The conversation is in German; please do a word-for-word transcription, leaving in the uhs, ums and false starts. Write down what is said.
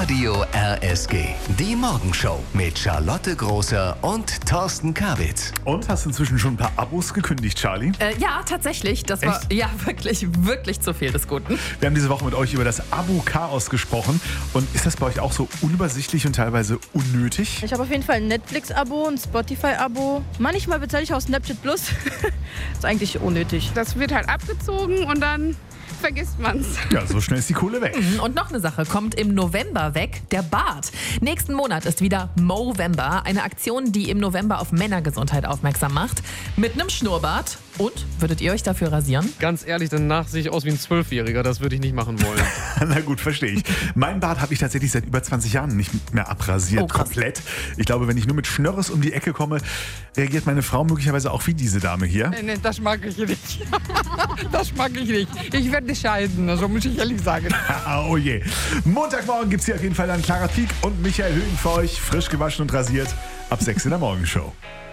Radio R S G. Die Morgenshow mit Charlotte Großer und Thorsten Kabitz. Und hast du inzwischen schon ein paar Abos gekündigt, Charlie? Äh, ja, tatsächlich. Das war Echt? ja wirklich, wirklich zu viel des Guten. Wir haben diese Woche mit euch über das Abo-Chaos gesprochen. Und ist das bei euch auch so unübersichtlich und teilweise unnötig? Ich habe auf jeden Fall ein Netflix-Abo, ein Spotify-Abo. Manchmal bezahle ich auch Snapchat Plus. Ist eigentlich unnötig. Das wird halt abgezogen und dann vergisst man's. Ja, so schnell ist die Kohle weg. Und noch eine Sache kommt im November weg, der Bart. Nächsten Monat ist wieder Movember, eine Aktion, die im November auf Männergesundheit aufmerksam macht. Mit einem Schnurrbart. Und, würdet ihr euch dafür rasieren? Ganz ehrlich, danach sehe ich aus wie ein Zwölfjähriger. Das würde ich nicht machen wollen. Na gut, verstehe ich. Mein Bart habe ich tatsächlich seit über zwanzig Jahren nicht mehr abrasiert. Oh, krass. Komplett. Ich glaube, wenn ich nur mit Schnörres um die Ecke komme, reagiert meine Frau möglicherweise auch wie diese Dame hier. Nee, nee, das mag ich nicht. Das mag ich nicht. Ich werde scheiden, also muss ich ehrlich sagen. Oh je. Montagmorgen gibt es hier auf jeden Fall dann Clara Pieck und Michael Höhing für euch. Frisch gewaschen und rasiert. Ab sechs in der Morgenshow.